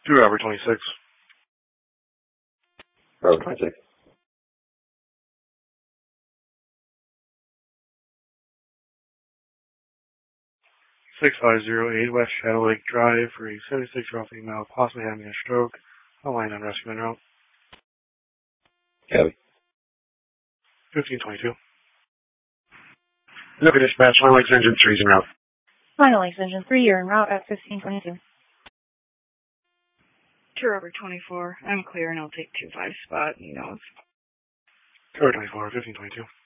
To Robert 26. Robert 26. 6508 West Shadow Lake Drive for a 76-year-old female possibly having a stroke. Line on rescue en route. Copy. 1522. Look at dispatch. Final Lakes Engine 3's en route. Final Lakes Engine 3, you're en route at 1522. To Robert 24. I'm clear and I'll take 25 spot. You know. To Robert 24, 1522.